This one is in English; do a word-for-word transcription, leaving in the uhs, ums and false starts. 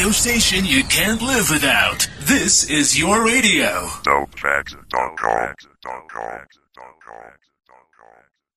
radio station you can't live without. This is your radio. Dope Facts dot com.